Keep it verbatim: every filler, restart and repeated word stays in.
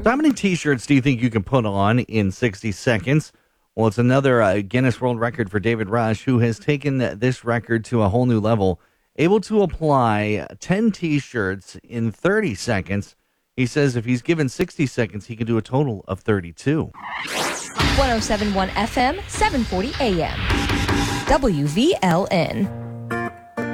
So how many T-shirts do you think you can put on in sixty seconds? Well, it's another uh, Guinness World Record for David Rush, who has taken this record to a whole new level, able to apply ten T-shirts in thirty seconds. He says if he's given sixty seconds, he can do a total of thirty-two. one oh seven point one F M, seven forty A M. W V L N.